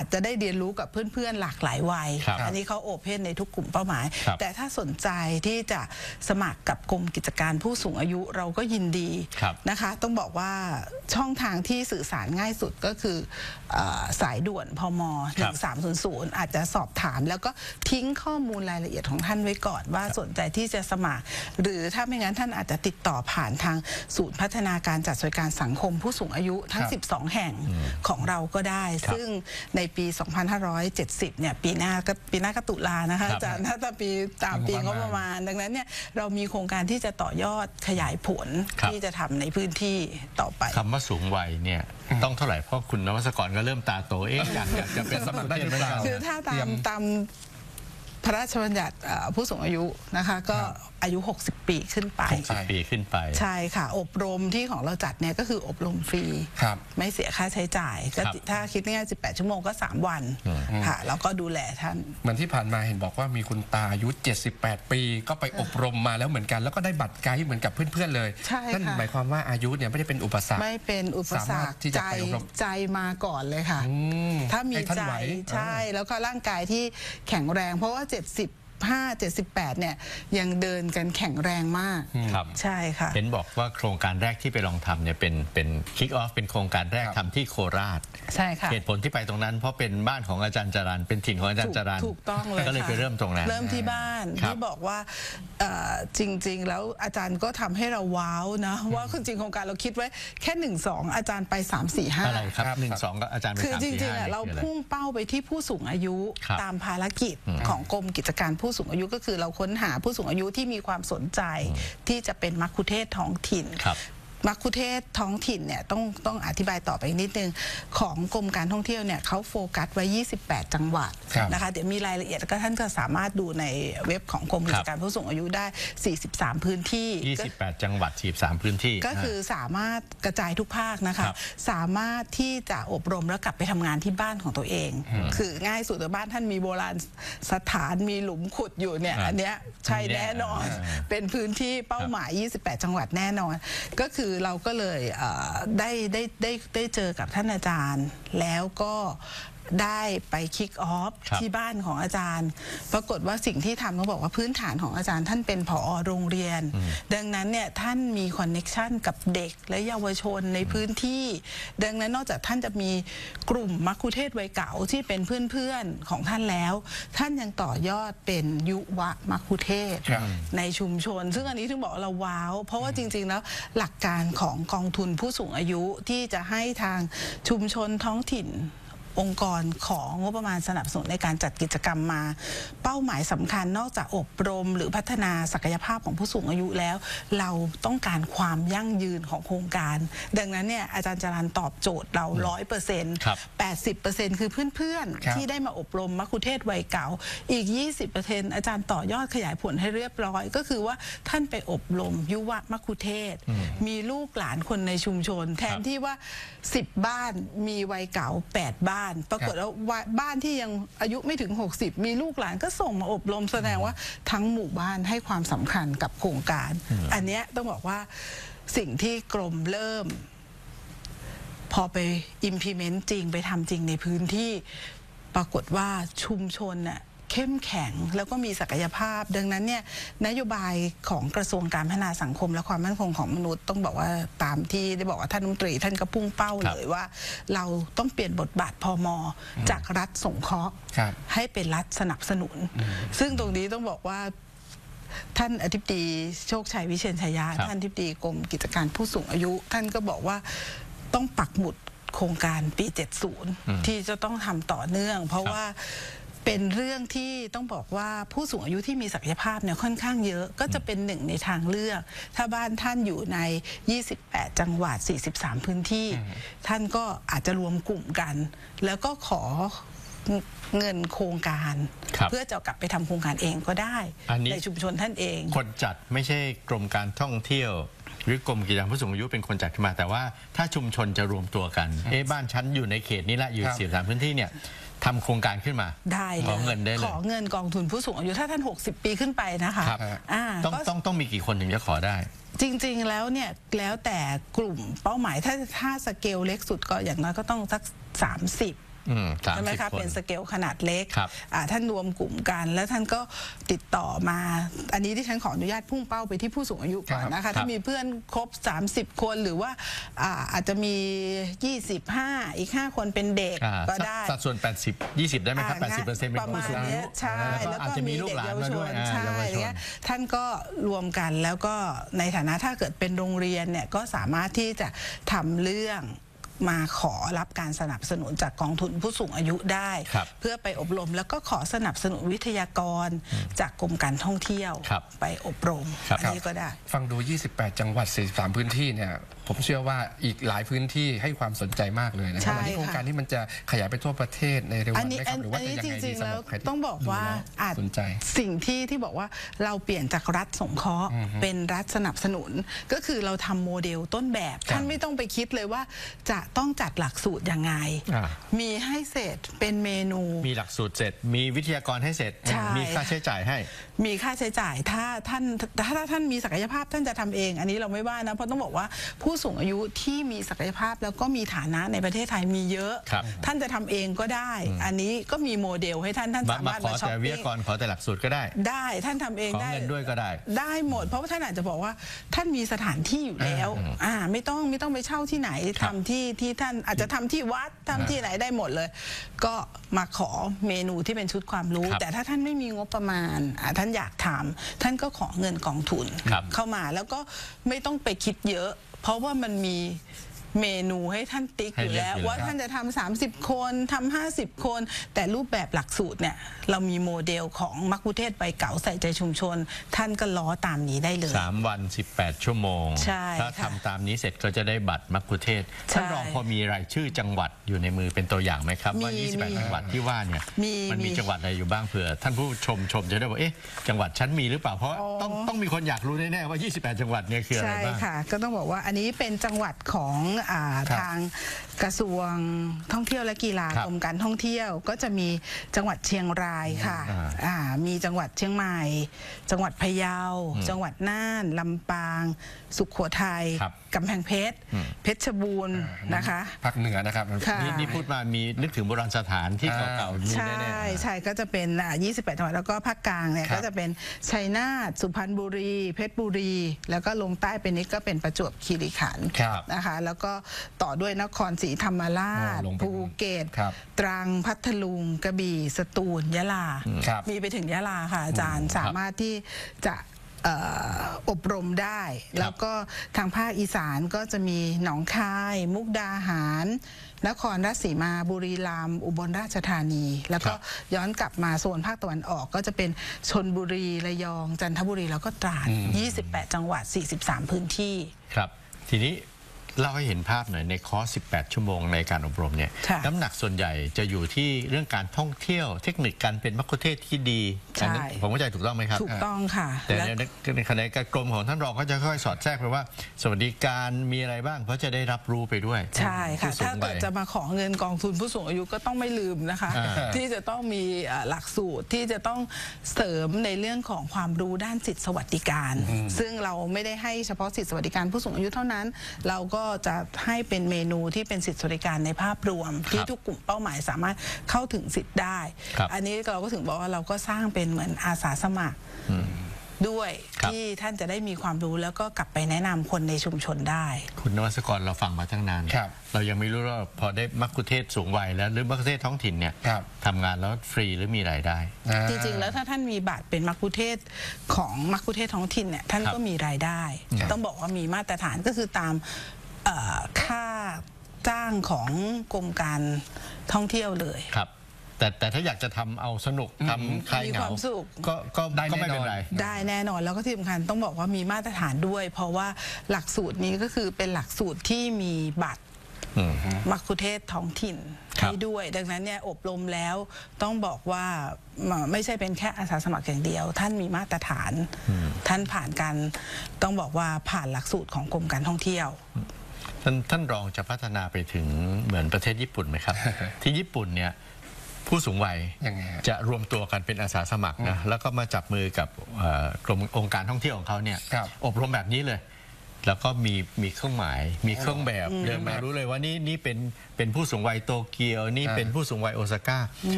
จะได้เรียนรู้กับเพื่อนๆหลากหลายวัยอันนี้เขาโอเพนในทุกกลุ่มเป้าหมายแต่ถ้าสนใจที่จะสมัครกับกรมกิจการผู้สูงอายุเราก็ยินดีนะคะต้องบอกว่าช่องทางที่สื่อสารง่ายสุดก็คือสายด่วนพม1300อาจจะสอบถามแล้วก็ทิ้งข้อมูลรายละเอียดของท่านไว้ก่อนว่าสนใจที่จะสมัครหรือถ้าไม่งั้นท่านอาจจะติดต่อผ่านทางศูนย์พัฒนาการจัดสวัสดิการสังคมผู้สูงอายุทั้ง12แห่งของเราก็ได้ซึ่งในปี2570เนี่ยปีหน้าก็ตุลานะคะอาจารย์ถ้าปีตามปีงบประมาณดังนั้นเนี่ยเรามีโครงการที่จะต่อยอดขยายผลที่จะทำในพื้นที่ต่อไปคำว่าสูงวัยเนี่ยต้องเท่าไหร่เพราะคุณนวัศกรก็เริ่มตาโตอยากจะเป็นสมัครได้หรือเปล่าคือถ้าตามพระราชบัญญัติผู้สูงอายุนะคะก็อายุ60 ปีขึ้นไป 60 ปีขึ้นไปใช่ค่ะอบรมที่ของเราจัดเนี่ยก็คืออบรมฟรีไม่เสียค่าใช้จ่ายก็ถ้าคิดง่ายๆ18 ชั่วโมงก็3 วันค่ะแล้วก็ดูแลท่านเหมือนที่ผ่านมาเห็นบอกว่ามีคุณตาอายุ78 ปีก็ไปอบรมมาแล้วเหมือนกันแล้วก็ได้บัตรไกด์เหมือนกับเพื่อนๆเลยนั่นหมายความว่าอายุเนี่ยไม่ได้เป็นอุปสรรคไม่เป็นอุปสรรคใจมาก่อนเลยค่ะถ้ามีใจใช่แล้วก็ร่างกายที่แข็งแรงเพราะว่า75-78เนี่ยยังเดินกันแข็งแรงมากใช่ค่ะเห็นบอกว่าโครงการแรกที่ไปลองทำเนี่ยเป็นคิกออฟเป็นโครงการแรกทำที่โคราชใช่ค่ะเหตุผลที่ไปตรงนั้นเพราะเป็นบ้านของอาจารย์จรัญเป็นถิ่นของอาจารย์จรัญถูกต้องเลยก็เลยไปเริ่มตรงนั้นเริ่มที่บ้านที่บอกว่าจริงๆแล้วอาจารย์ก็ทำให้เราว้าวนะว่าจริงโครงการเราคิดไว้แค่1-2อาจารย์ไป3-4-5 อะไรครับ1-2ก็อาจารย์ไป3-4-5 คือจริงๆเราพุ่งเป้าไปที่ผู้สูงอายุตามภารกิจของกรมกิจการผู้สูงอายุก็คือเราค้นหาผู้สูงอายุที่มีความสนใจที่จะเป็นมัคคุเทศก์ท้องถิ่นมัคคุเทศก์ท้องถิ่นเนี่ยต้องอธิบายต่อไปนิดนึงของกรมการท่องเที่ยวเนี่ยเขาโฟกัสไว้28 จังหวัดนะคะเดี๋ยวมีรายละเอียดก็ท่านก็สามารถดูในเว็บของกรมกิจการผู้สูงอายุได้43 พื้นที่ 28 จังหวัด43 พื้นที่ก็คือสามารถกระจายทุกภาคนะคะสามารถที่จะอบรมแล้วกลับไปทำงานที่บ้านของตัวเองคือง่ายสุดบ้านท่านมีโบราณสถานมีหลุมขุดอยู่เนี่ยอันเนี้ยใช่แน่นอนเป็นพื้นที่เป้าหมาย28 จังหวัดแน่นอนก็คือเราก็เลยได้เจอกับท่านอาจารย์แล้วก็ได้ไปคิกออฟที่บ้านของอาจารย์ปรากฏว่าสิ่งที่ทำเขาบอกว่าพื้นฐานของอาจารย์ท่านเป็นผอ.โรงเรียนดังนั้นเนี่ยท่านมีคอนเน็กชันกับเด็กและเยาวชนในพื้นที่ดังนั้นนอกจากท่านจะมีกลุ่มมัคคุเทศก์วัยเก่าที่เป็นเพื่อนๆของท่านแล้วท่านยังต่อยอดเป็นยุวมัคคุเทศก์ในชุมชนซึ่งอันนี้ถึงบอกเราว้าวเพราะว่าจริงๆแล้วหลักการของกองทุนผู้สูงอายุที่จะให้ทางชุมชนท้องถิ่นองค์กรของงบประมาณสนับสนุนในการจัดกิจกรรมมาเป้าหมายสำคัญนอกจากอบรมหรือพัฒนาศักยภาพของผู้สูงอายุแล้วเราต้องการความยั่งยืนของโครงการดังนั้นเนี่ยอาจารย์จรัญตอบโจทย์เรา 100% 80% คือเพื่อนๆที่ได้มาอบรมมัคคุเทศก์วัยเก่าอีก 20% อาจารย์ต่อยอดขยายผลให้เรียบร้อยก็คือว่าท่านไปอบรมยุวมัคคุเทศก์มีลูกหลานคนในชุมชนแทนที่ว่า10 บ้านมีวัยเก่า8 บ้านปรากฏว่าบ้านที่ยังอายุไม่ถึง60มีลูกหลานก็ส่งมาอบรมแสดงว่าทั้งหมู่บ้านให้ความสำคัญกับโครงการอันนี้ต้องบอกว่าสิ่งที่กรมเริ่มพอไป implement จริงไปทำจริงในพื้นที่ปรากฏว่าชุมชนน่ะเข้มแข็งแล้วก็มีศักยภาพดังนั้นเนี่ยนโยบายของกระทรวงการพัฒนาสังคมและความมั่นคงของมนุษย์ต้องบอกว่าตามที่ได้บอกว่าท่านรัฐมนตรีท่านก็พุ่งเป้าเลยว่าเราต้องเปลี่ยนบทบาทพม.จากรัฐสงเคราะห์ให้เป็นรัฐสนับสนุนซึ่งตรงนี้ต้องบอกว่าท่านอธิบดีโชคชัยวิเชียรชัยยะท่านอธิบดีกรมกิจการผู้สูงอายุท่านก็บอกว่าต้องปักหมุดโครงการปี70ที่จะต้องทำต่อเนื่องเพราะว่าเป็นเรื่องที่ต้องบอกว่าผู้สูงอายุที่มีศักยภาพเนี่ยค่อนข้างเยอะก็จะเป็นหนึ่งในทางเลือกถ้าบ้านท่านอยู่ใน28 จังหวัด43 พื้นที่ท่านก็อาจจะรวมกลุ่มกันแล้วก็ขอเงินโครงการเพื่อจะกลับไปทำโครงการเองก็ได้ในชุมชนท่านเองคนจัดไม่ใช่กรมการท่องเที่ยวหรือกรมกิจการผู้สูงอายุเป็นคนจัดขึ้นมาแต่ว่าถ้าชุมชนจะรวมตัวกันบ้านฉันอยู่ในเขตนี้ละอยู่43 พื้นที่เนี่ยทำโครงการขึ้นมาได้ขอเงินได้เลยขอเงินกองทุนผู้สูงอายุถ้าท่าน60 ปีขึ้นไปนะคะต้องมีกี่คนถึงจะขอได้จริงๆแล้วเนี่ยแล้วแต่กลุ่มเป้าหมายถ้าสเกลเล็กสุดก็อย่างน้อยก็ต้องสัก30 ใช่ไหมคะเป็นสเกลขนาดเล็กครับท่านรวมกลุ่มกันแล้วท่านก็ติดต่อมาอันนี้ที่ฉันขออนุญาตพุ่งเป้าไปที่ผู้สูงอายุก่อนนะคะถ้ามีเพื่อนครบ30 คนหรือว่าอาจจะมี25อีก5 คนเป็นเด็กก็ได้สัดส่วน80-20ได้ไหมครับ 80%เป็นผู้สูงอายุใช่แล้วก็มีเด็กเยาวชนใช่เงี้ยท่านก็รวมกันแล้วก็ในฐานะถ้าเกิดเป็นโรงเรียนเนี่ยก็สามารถที่จะทำเรื่องมาขอรับการสนับสนุนจากกองทุนผู้สูงอายุได้เพื่อไปอบรมแล้วก็ขอสนับสนุนวิทยากรจากกรมการท่องเที่ยวไปอบรมอันนี้ก็ได้ฟังดู28 จังหวัด43 พื้นที่เนี่ยผมเชื่อว่าอีกหลายพื้นที่ให้ความสนใจมากเลยนะครับวันนี้โครงการนี้มันจะขยายไปทั่วประเทศในเร็ววันไหมครับหรือว่าจะยังไงดีสำหรับใครต้องบอกว่าอาจสนใจสิ่งที่บอกว่าเราเปลี่ยนจากรัฐสงเคราะห์เป็นรัฐสนับสนุนก็คือเราทำโมเดลต้นแบบท่านไม่ต้องไปคิดเลยว่าจะต้องจัดหลักสูตรยังไงมีให้เสร็จเป็นเมนูมีหลักสูตรเสร็จมีวิทยากรให้เสร็จมีค่าใช้จ่ายให้มีค่าใช้จ่ายถ้าท่านมีศักยภาพท่านจะทำเองอันนี้เราไม่ว่านะเพราะต้องบอกว่าผู้สูงอายุที่มีศักยภาพแล้วก็มีฐานะในประเทศไทยมีเยอะท่านจะทำเองก็ได้อันนี้ก็มีโมเดลให้ท่านสามารถมาช้อปปิ้งขอแต่วิทยากรขอแต่หลักสูตรก็ได้ท่านทำเองได้ขอเงินด้วยก็ได้หมดเพราะว่าท่านอาจจะบอกว่าท่านมีสถานที่อยู่แล้วไม่ต้องไปเช่าที่ไหนทำที่ท่านอาจจะทำที่วัดทำที่ไหนได้หมดเลยก็มาขอเมนูที่เป็นชุดความรู้แต่ถ้าท่านไม่มีงบประมาณท่านอยากทำท่านก็ขอเงินกองทุนเข้ามาแล้วก็ไม่ต้องไปคิดเยอะเพราะว่ามันมีเมนูให้ท่านติ๊กอยู่แล้วว่าท่านจะทำ30 คนทำ50 คนแต่รูปแบบหลักสูตรเนี่ยเรามีโมเดลของมัคคุเทศก์ไปเก๋าใส่ใจชุมชนท่านก็ล้อตามนี้ได้เลย 3 วัน 18 ชั่วโมงถ้าทำตามนี้เสร็จก็จะได้บัตรมัคคุเทศก์ท่านรองพอมีรายชื่อจังหวัดอยู่ในมือเป็นตัวอย่างไหมครับว่า28 จังหวัดที่ว่าเนี่ยมันมีจังหวัดอะไรอยู่บ้างเผื่อท่านผู้ชมจะได้บอกจังหวัดฉันมีหรือเปล่าเพราะต้องมีคนอยากรู้แน่ๆว่า28 จังหวัดเนี่ยคืออะไรบ้างใช่ค่ะก็ต้องบอกว่าอันนี้เป็นจังหวัดของทางกระทรวงท่องเที่ยวและกีฬากรมการท่องเที่ยวก็จะมีจังหวัดเชียงรายค่ะมีจังหวัดเชียงใหม่จังหวัดพะเยาจังหวัดน่านลำปางสุโขทัยกำแพงเพชรเพชรบูรณ์นะคะภาคเหนือนะครับนี่พูดมามีนึกถึงโบราณสถานที่เก่าๆใช่ก็จะเป็น28 จังหวัดแล้วก็ภาคกลางเนี่ยก็จะเป็นชัยนาทสุพรรณบุรีเพชรบุรีแล้วก็ลงใต้เป็นนี้ก็เป็นประจวบคีรีขันธ์นะคะแล้วก็ต่อด้วยนครศรีธรรมราชภูเก็ตตรังพัทลุงกระบี่สตูลยะลามีไปถึงยะลาค่ะอาจารย์สามารถที่จะอบรมได้แล้วก็ทางภาคอีสานก็จะมีหนองคายมุกดาหารนครราชสีมาบุรีรัมย์อุบลราชธานีแล้วก็ย้อนกลับมาโซนภาคตะวันออกก็จะเป็นชลบุรีระยองจันทบุรีแล้วก็ตราด28 จังหวัด43 พื้นที่ครับทีนี้เล่าให้เห็นภาพหน่อยในคอร์ส18 ชั่วโมงในการอบรมเนี่ยน้ำหนักส่วนใหญ่จะอยู่ที่เรื่องการท่องเที่ยวเทคนิคการเป็นมัคคุเทศก์ที่ดีผมเข้าใจถูกต้องไหมครับถูกต้องค่ะแต่ในขณะกรมของท่านรองก็จะค่อยสอดแทรกไปว่าสวัสดิการมีอะไรบ้างเพราะจะได้รับรู้ไปด้วยใช่ค่ะถ้าเกิดจะมาขอเงินกองทุนผู้สูงอายุก็ต้องไม่ลืมนะคะที่จะต้องมีหลักสูตรที่จะต้องเสริมในเรื่องของความรู้ด้านสิทธิสวัสดิการซึ่งเราไม่ได้ให้เฉพาะสิทธิสวัสดิการผู้สูงอายุเท่านั้นเราก็จะให้เป็นเมนูที่เป็นสิทธิสวัสดิการในภาพรวมที่ทุกกลุ่มเป้าหมายสามารถเข้าถึงสิทธิ์ได้อันนี้เราก็ถึงบอกว่าเราก็สร้างเป็นเหมือนอาสาสมัครด้วยที่ท่านจะได้มีความรู้แล้วก็กลับไปแนะนำคนในชุมชนได้คุณนวัศกรเราฟังมาตั้งนานเรายังไม่รู้ว่าพอได้มัคคุเทศก์สูงวัยแล้วหรือมัคคุเทศก์ท้องถิ่นเนี่ยทำงานแล้วฟรีหรือมีรายได้จริงๆแล้วถ้าท่านมีบัตรเป็นมัคคุเทศก์ของมัคคุเทศก์ท้องถิ่นเนี่ยท่านก็มีรายได้ต้องบอกว่ามีมาตรฐานก็คือตามค่าจ้างของกรมการท่องเที่ยวเลยครับแต่ถ้าอยากจะทำเอาสนุกทำคลายเหงาก็ได้ไม่เป็นไรได้แน่นอนแล้วก็ที่สำคัญต้องบอกว่ามีมาตรฐานด้วยเพราะว่าหลักสูตรนี้ก็คือเป็นหลักสูตรที่มีบัตรมัคคุเทศก์ท้องถิ่นให้ด้วยดังนั้นเนี่ยอบรมแล้วต้องบอกว่าไม่ใช่เป็นแค่อาสาสมัครอย่างเดียวท่านมีมาตรฐานท่านผ่านการต้องบอกว่าผ่านหลักสูตรของกรมการท่องเที่ยวท่านรองจะพัฒนาไปถึงเหมือนประเทศญี่ปุ่นไหมครับ ที่ญี่ปุ่นเนี่ยผู้สูงวัยจะรวมตัวกันเป็นอาสาสมัครนะแล้วก็มาจับมือกับกรมองค์การท่องเที่ยวของเขาเนี่ยอบรมแบบนี้เลยแล้วก็มีเครื่องหมายมีเครื่องแบบเดินมารู้เลยว่านี่เป็นผู้สูงวัยโตเกียวนี่เป็นผู้สูงวัยโอซาก้า